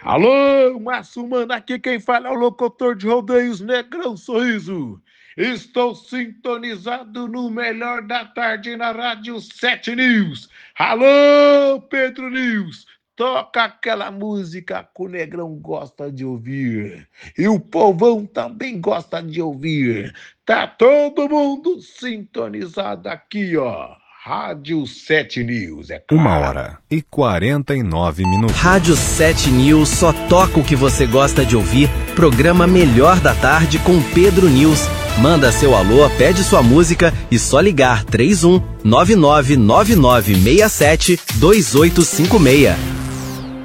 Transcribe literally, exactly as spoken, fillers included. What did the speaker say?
Alô, Márcio Mano, aqui quem fala é o locutor de rodeios Negrão Sorriso. Estou sintonizado no melhor da tarde na Rádio sete News. Alô, Pedro News, toca aquela música que o Negrão gosta de ouvir. E o povão também gosta de ouvir. Tá todo mundo sintonizado aqui, ó. Rádio sete News, é claro. Uma hora e quarenta e nove minutos. Rádio sete News só toca o que você gosta de ouvir. Programa Melhor da Tarde com Pedro News. Manda seu alô, pede sua música e só ligar três um nove nove nove nove seis sete dois oito cinco seis.